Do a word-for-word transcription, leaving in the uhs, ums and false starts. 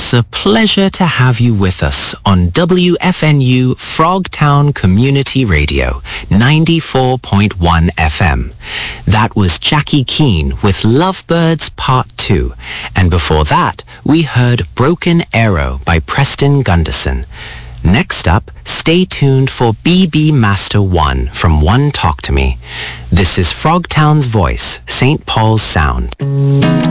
It's a pleasure to have you with us on W F N U Frogtown Community Radio, ninety-four point one F M. That was Jackie Keane with Lovebirds Part two. And before that, we heard Broken Arrow by Preston Gunderson. Next up, stay tuned for B B Master one from One Talk to Me. This is Frogtown's Voice, Saint Paul's Sound.